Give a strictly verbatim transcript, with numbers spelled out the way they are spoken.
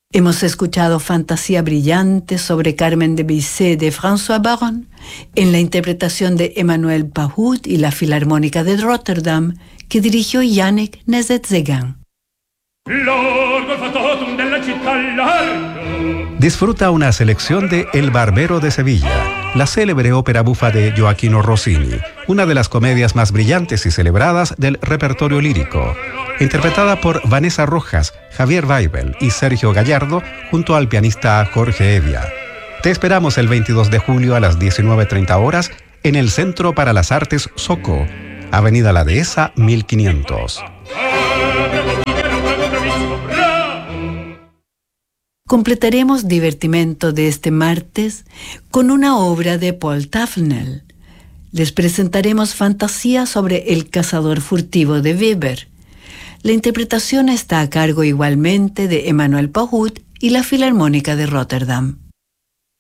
Hemos escuchado Fantasía Brillante sobre Carmen de Bizet de François Baron, en la interpretación de Emmanuel Pahud y la Filarmónica de Rotterdam, que dirigió Yannick Nézet-Séguin. Disfruta una selección de El Barbero de Sevilla, la célebre ópera bufa de Gioachino Rossini, una de las comedias más brillantes y celebradas del repertorio lírico, interpretada por Vanessa Rojas, Javier Weibel y Sergio Gallardo, junto al pianista Jorge Evia. Te esperamos el veintidós de julio a las diecinueve treinta horas en el Centro para las Artes Soco, Avenida La Dehesa mil quinientos. Completaremos divertimento de este martes con una obra de Paul Tafnel. Les presentaremos Fantasía sobre el cazador furtivo de Weber. La interpretación está a cargo igualmente de Emmanuel Pahud y la Filarmónica de Rotterdam.